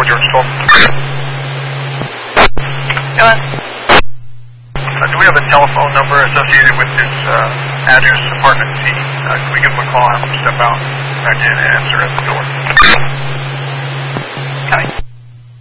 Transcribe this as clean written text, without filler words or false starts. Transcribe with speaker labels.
Speaker 1: George 12.
Speaker 2: Go on.
Speaker 1: Do we have a telephone number associated with this address, apartment C? Can we give them a call, have them step out, back in, and answer at the door?
Speaker 2: Coming.